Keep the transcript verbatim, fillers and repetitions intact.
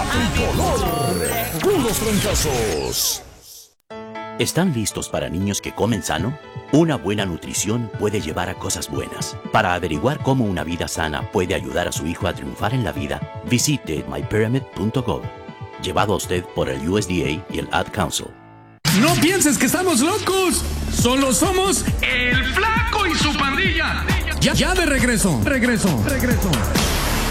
tricolor. Puros trancazos. ¿Están listos para niños que comen sano? Una buena nutrición puede llevar a cosas buenas. Para averiguar cómo una vida sana puede ayudar a su hijo a triunfar en la vida, visite my pyramid punto gov. Llevado a usted por el U S D A y el Ad Council. No pienses que estamos locos. Solo somos el Flaco y su pandilla. Ya, ya de regreso. Regreso. Regreso.